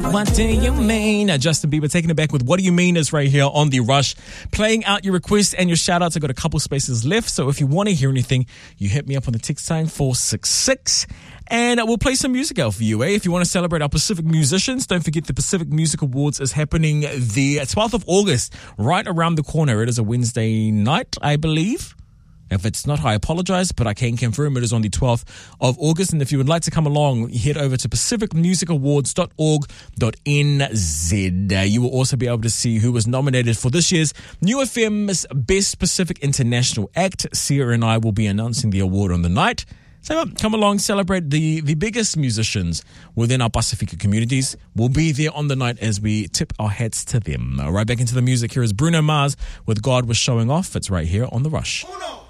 What do you mean? Justin Bieber taking it back with What Do You Mean is right here on The Rush. Playing out your requests and your shout outs. I've got a couple spaces left. So if you want to hear anything, you hit me up on the text sign 466. And we'll play some music out for you, eh? If you want to celebrate our Pacific musicians, don't forget the Pacific Music Awards is happening the 12th of August, right around the corner. It is a Wednesday night, I believe. If it's not, I apologize, but I can confirm it is on the 12th of August. And if you would like to come along, head over to pacificmusicawards.org.nz. You will also be able to see who was nominated for this year's New FM's Best Pacific International Act. Sia and I will be announcing the award on the night. So come along, celebrate the biggest musicians within our Pasifika communities. We'll be there on the night as we tip our hats to them. Right back into the music. Here is Bruno Mars with God Was Showing Off. It's right here on The Rush.